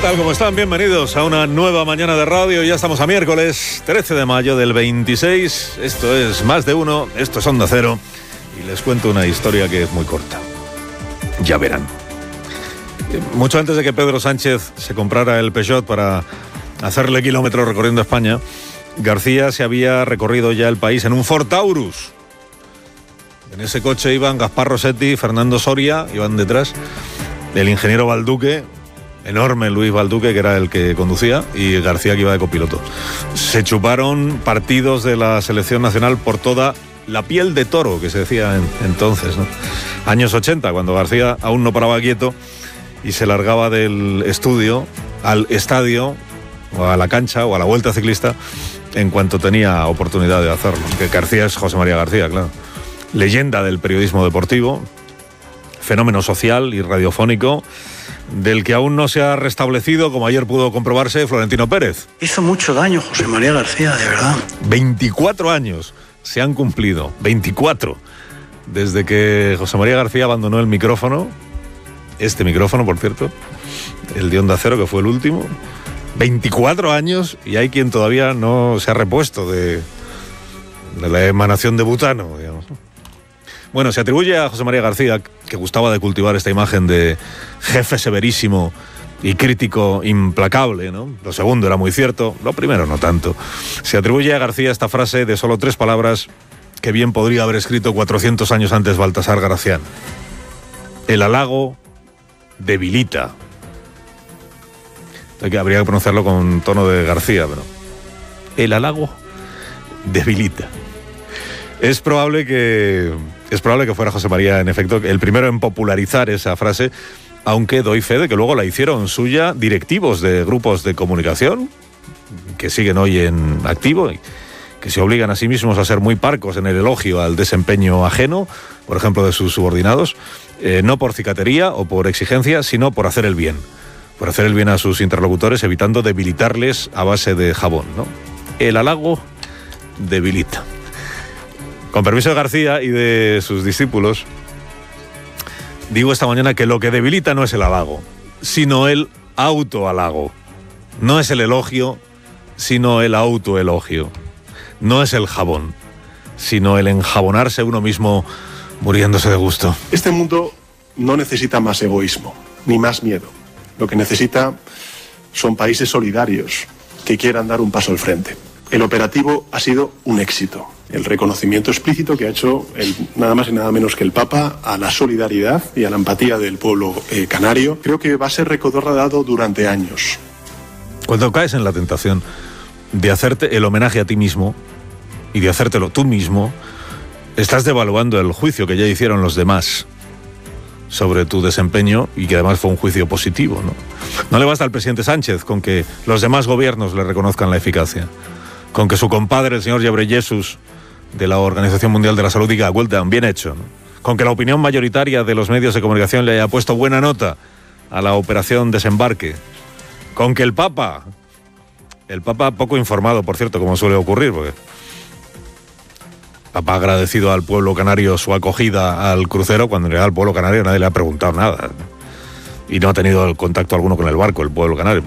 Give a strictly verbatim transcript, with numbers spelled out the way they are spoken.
tal? ¿Cómo están? Bienvenidos a una nueva mañana de radio. Ya estamos a miércoles trece de mayo del veintiséis. Esto es Más de Uno, esto es Onda Cero. Y les cuento una historia que es muy corta. Ya verán. Mucho antes de que Pedro Sánchez se comprara el Peugeot para hacerle kilómetros recorriendo España, García se había recorrido ya el país en un Ford Taurus. En ese coche iban Gaspar Rossetti y Fernando Soria, iban detrás, el ingeniero Balduque, enorme Luis Balduque, que era el que conducía, y García, que iba de copiloto. Se chuparon partidos de la selección nacional por toda la piel de toro, que se decía en, entonces, ¿no? Años ochenta, cuando García aún no paraba quieto y se largaba del estudio al estadio, o a la cancha, o a la vuelta ciclista, en cuanto tenía oportunidad de hacerlo. Que García es José María García, claro. Leyenda del periodismo deportivo, fenómeno social y radiofónico, del que aún no se ha restablecido, como ayer pudo comprobarse, Florentino Pérez. Hizo mucho daño José María García, de verdad. veinticuatro años se han cumplido, veinticuatro, desde que José María García abandonó el micrófono, este micrófono, por cierto, el de Onda Cero, que fue el último. veinticuatro años, y hay quien todavía no se ha repuesto de, de la emanación de butano, digamos. Bueno, se atribuye a José María García, que gustaba de cultivar esta imagen de jefe severísimo y crítico implacable, ¿no? Lo segundo era muy cierto, lo primero no tanto. Se atribuye a García esta frase de solo tres palabras que bien podría haber escrito cuatrocientos años antes Baltasar Gracián. El halago debilita. Habría que pronunciarlo con tono de García, pero... El halago debilita. Es probable que... Es probable que fuera José María, en efecto, el primero en popularizar esa frase, aunque doy fe de que luego la hicieron suya directivos de grupos de comunicación, que siguen hoy en activo, y que se obligan a sí mismos a ser muy parcos en el elogio al desempeño ajeno, por ejemplo, de sus subordinados, eh, no por cicatería o por exigencia, sino por hacer el bien. Por hacer el bien a sus interlocutores, evitando debilitarles a base de jabón, ¿no? El halago debilita. Con permiso de García y de sus discípulos, digo esta mañana que lo que debilita no es el halago, sino el autohalago. No es el elogio, sino el autoelogio. No es el jabón, sino el enjabonarse uno mismo muriéndose de gusto. Este mundo no necesita más egoísmo, ni más miedo. Lo que necesita son países solidarios que quieran dar un paso al frente. El operativo ha sido un éxito. El reconocimiento explícito que ha hecho el, nada más y nada menos que el Papa a la solidaridad y a la empatía del pueblo eh, canario, creo que va a ser recordado durante años. Cuando caes en la tentación de hacerte el homenaje a ti mismo y de hacértelo tú mismo, estás devaluando el juicio que ya hicieron los demás sobre tu desempeño, y que además fue un juicio positivo, ¿no? No le basta al presidente Sánchez con que los demás gobiernos le reconozcan la eficacia, con que su compadre, el señor Ghebreyesus, de la Organización Mundial de la Salud, diga well done, bien hecho, ¿no? Con que la opinión mayoritaria de los medios de comunicación le haya puesto buena nota a la operación Desembarque, con que el Papa, el Papa poco informado, por cierto, como suele ocurrir, porque Papa ha agradecido al pueblo canario su acogida al crucero, cuando en realidad al pueblo canario nadie le ha preguntado nada, y no ha tenido contacto alguno con el barco, el pueblo canario.